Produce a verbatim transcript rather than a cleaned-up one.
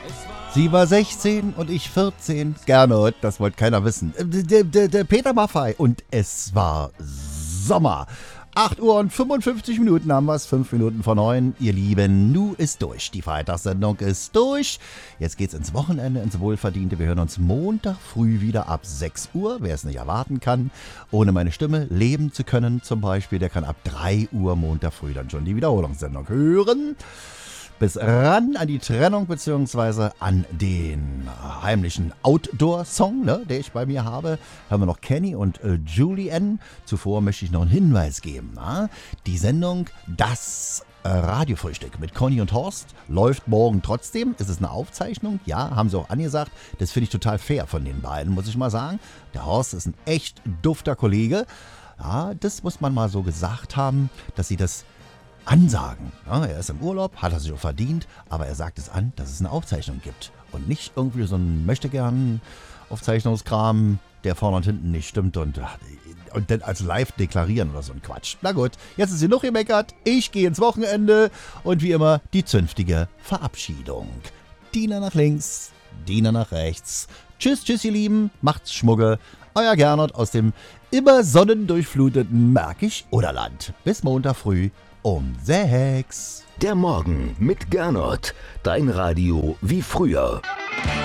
Sie war sechzehn und ich vierzehn. Gernot, das wollte keiner wissen. Der, der, der Peter Maffay. Und es war Sommer. acht Uhr und fünfundfünfzig Minuten haben wir es. fünf Minuten vor neun. Ihr Lieben, nu ist durch. Die Freitagssendung ist durch. Jetzt geht's ins Wochenende, ins Wohlverdiente. Wir hören uns Montag früh wieder ab sechs Uhr. Wer es nicht erwarten kann, ohne meine Stimme leben zu können zum Beispiel, der kann ab drei Uhr Montag früh dann schon die Wiederholungssendung hören. Bis ran an die Trennung bzw. an den heimlichen Outdoor-Song, ne, den ich bei mir habe, haben wir noch Kenny und äh, Julianne. Zuvor möchte ich noch einen Hinweis geben. Na? Die Sendung Das äh, Radiofrühstück mit Conny und Horst läuft morgen trotzdem. Es ist eine Aufzeichnung, ja, haben sie auch angesagt. Das finde ich total fair von den beiden, muss ich mal sagen. Der Horst ist ein echt dufter Kollege. Ja, das muss man mal so gesagt haben, dass sie das ansagen. Ja, er ist im Urlaub, hat er sich auch verdient, aber er sagt es an, dass es eine Aufzeichnung gibt. Und nicht irgendwie so ein Möchtegern-Aufzeichnungskram, der vorne und hinten nicht stimmt und, und dann als live deklarieren oder so ein Quatsch. Na gut, jetzt ist genug gemeckert. Ich gehe ins Wochenende und wie immer die zünftige Verabschiedung. Diener nach links, Diener nach rechts. Tschüss, tschüss ihr Lieben, macht's Schmugge. Euer Gernot aus dem immer sonnendurchfluteten Märkisch-Oderland. Bis Montag früh um sechs. Der Morgen mit Gernot. Dein Radio wie früher.